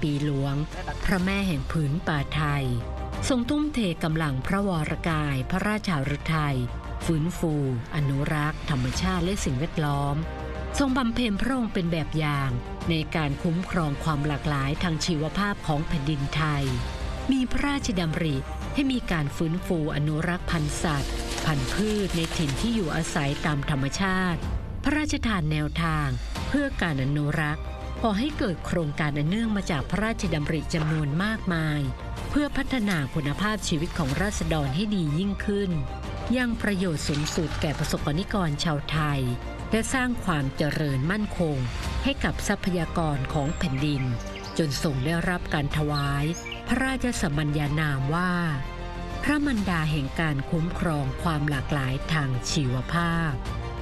ปีหลวงพระแม่แห่งผืนป่าไทยทรงทุ่มเทกำลังพระวรกายพระราชาฤทัยฟื้นฟูอนุรักษ์ธรรมชาติและสิ่งแวดล้อมทรงบำเพ็ญพระองค์เป็นแบบอย่างในการคุ้มครองความหลากหลายทางชีวภาพของแผ่นดินไทยมีพระราชดำริให้มีการฟื้นฟูอนุรักษ์พันธุ์สัตว์พันธุ์พืชในถิ่นที่อยู่อาศัยตามธรรมชาติพระราชทานแนวทางเพื่อการอนุรักษ์ขอให้เกิดโครงการอันเนื่องมาจากพระราชดำริจำนวนมากมายเพื่อพัฒนาคุณภาพชีวิตของราษฎรให้ดียิ่งขึ้นยังประโยชน์สูงสุดแก่ประสบกนิกรชาวไทยและสร้างความเจริญมั่นคงให้กับทรัพยากรของแผ่นดินจนทรงได้รับการถวายพระราชสมัญญานามว่าพระมารดาแห่งการคุ้มครองความหลากหลายทางชีวภาพ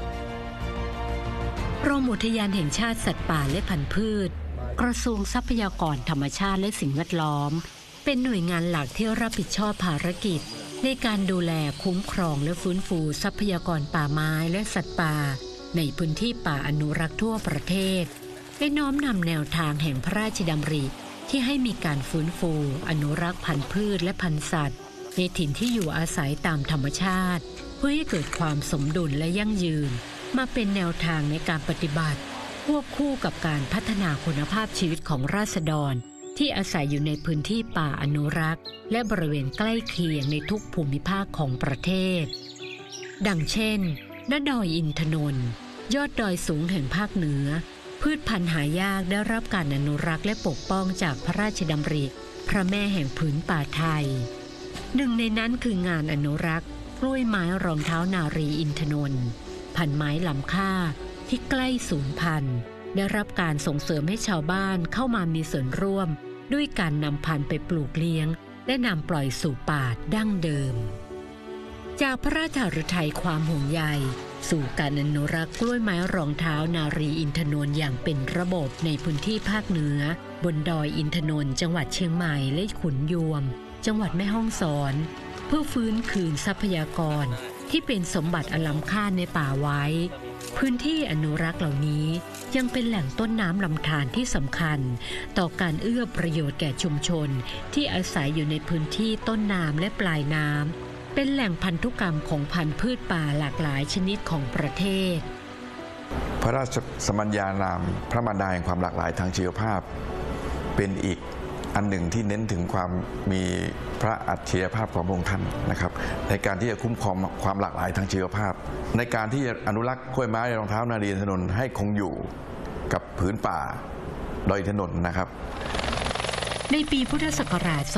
กรมอุทยานแห่งชาติสัตว์ป่าและพันธุ์พืชกระทรวงทรัพยากรธรรมชาติและสิ่งแวดล้อมเป็นหน่วยงานหลักที่รับผิดชอบภารกิจในการดูแลคุ้มครองและฟื้นฟูทรัพยากรป่าไม้และสัตว์ป่าในพื้นที่ป่าอนุรักษ์ทั่วประเทศได้น้อมนำแนวทางแห่งพระราชดำริที่ให้มีการฟื้นฟูอนุรักษ์พันธุ์พืชและพันธุ์สัตว์ในถิ่นที่อยู่อาศัยตามธรรมชาติเพื่อให้เกิดความสมดุลและยั่งยืนมาเป็นแนวทางในการปฏิบัติควบคู่กับการพัฒนาคุณภาพชีวิตของราษฎรที่อาศัยอยู่ในพื้นที่ป่าอนุรักษ์และบริเวณใกล้เคียงในทุกภูมิภาคของประเทศดังเช่นณดอยอินทนนท์ยอดดอยสูงแห่งภาคเหนือพืชพันธุ์หายากได้รับการอนุรักษ์และปกป้องจากพระราชดำริพระแม่แห่งผืนป่าไทยหนึ่งในนั้นคืองานอนุรักษ์กล้วยไม้รองเท้านารีอินทนนท์พันไม้ล้ำค่าที่ใกล้สูญพันธุ์ได้รับการส่งเสริมให้ชาวบ้านเข้ามามีส่วนร่วมด้วยการนำพันธุ์ไปปลูกเลี้ยงและนำปล่อยสู่ป่าดั้งเดิมจากพระราชฤทัยความห่วงใยสู่การอนุรักษ์กล้วยไม้รองเท้านารีอินทนนท์อย่างเป็นระบบในพื้นที่ภาคเหนือบนดอยอินทนนท์จังหวัดเชียงใหม่และขุนยวมจังหวัดแม่ฮ่องสอนเพื่อฟื้นคืนทรัพยากรที่เป็นสมบัติอันล้ำค่าในป่าไว้พื้นที่อนุรักษ์เหล่านี้ยังเป็นแหล่งต้นน้ำลำธารที่สำคัญต่อการเอื้อประโยชน์แก่ชุมชนที่อาศัยอยู่ในพื้นที่ต้นน้ำและปลายน้ำเป็นแหล่งพันธุกรรมของพันธุ์พืชป่าหลากหลายชนิดของประเทศพระราชสมัญญานามพระมารดาแห่งความหลากหลายทางชีวภาพเป็นอีกอันหนึ่งที่เน้นถึงความมีพระอัจฉริยภาพของพระองค์ท่านนะครับในการที่จะคุ้มครองความหลากหลายทางชีวภาพในการที่จะอนุรักษ์กล้วยไม้รองเท้านารีอินทนนท์ให้คงอยู่กับผืนป่าดอยอินทนนท์นะครับในปีพุทธศักราช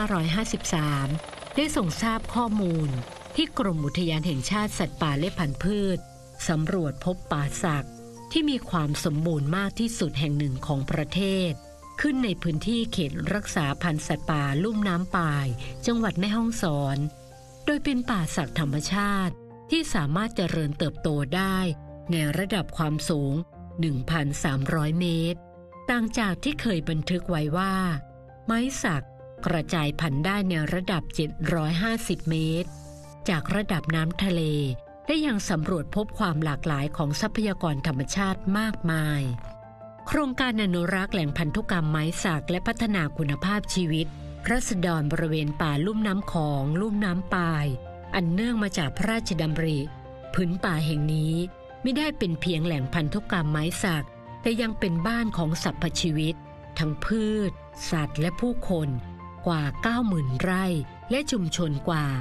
2553 ได้ส่งทราบข้อมูลที่กรมอุทยานแห่งชาติสัตว์ป่าและพันธุ์พืชสำรวจพบป่าสักที่มีความสมบูรณ์มากที่สุดแห่งหนึ่งของประเทศขึ้นในพื้นที่เขตรักษาพันธุ์สัตว์ป่าลุ่มน้ำปายจังหวัดแม่ฮ่องสอนโดยเป็นป่าสักธรรมชาติที่สามารถเจริญเติบโตได้ในระดับความสูง 1,300 เมตรต่างจากที่เคยบันทึกไว้ว่าไม้สักกระจายพันธุ์ได้ในระดับ 750 เมตรจากระดับน้ำทะเลและยังสำรวจพบความหลากหลายของทรัพยากรธรรมชาติมากมายโครงการอนุรักษ์แหล่งพันธุกรรมไม้สักและพัฒนาคุณภาพชีวิตราษฎรบริเวณป่าลุ่มน้ำของลุ่มน้ำปายอันเนื่องมาจากพระราชดำริผืนป่าแห่งนี้ไม่ได้เป็นเพียงแหล่งพันธุกรรมไม้สักแต่ยังเป็นบ้านของสรรพชีวิตทั้งพืชสัตว์และผู้คนกว่า 90,000 ไร่และชุมชนกว่า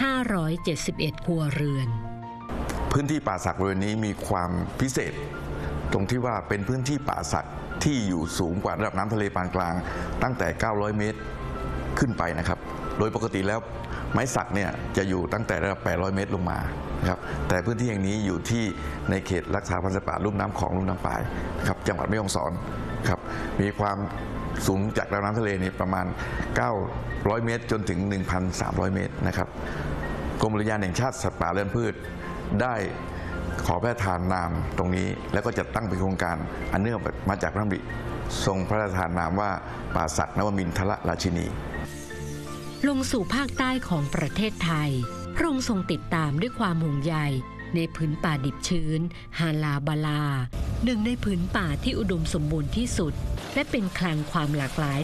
571 ครัวเรือนพื้นที่ป่าสักบริเวณนี้มีความพิเศษตรงที่ว่าเป็นพื้นที่ป่าสักที่อยู่สูงกว่าระดับน้ำทะเลปานกลางตั้งแต่ 900 เมตรขึ้นไปนะครับโดยปกติแล้วไม้สักเนี่ยจะอยู่ตั้งแต่ระดับ 800 เมตรลงมานะครับแต่พื้นที่แห่งนี้อยู่ที่ในเขตรักษาพันธุ์สัตว์ป่าลุ่มน้ำของลุ่มน้ำปายครับจังหวัดแม่ฮ่องสอนครับมีความสูงจากระดับน้ำทะเลนี่ประมาณ 900 เมตรจนถึง 1,300 เมตรนะครับกรมอุทยานแห่งชาติสัตว์ป่าและพืชได้ขอพระราชทานนามตรงนี้แล้วก็จะตั้งเป็นโครงการอันเนื่องมาจากพระดำริทรงพระราชทานนามว่าป่าสักนวมินทรราชินีลงสู่ภาคใต้ของประเทศไทยพระองค์ทรงติดตามด้วยความห่วงใยในพื้นป่าดิบชื้นฮาลาบาลาหนึ่งในพื้นป่าที่อุดมสมบูรณ์ที่สุดและเป็นคลังความหลากหลาย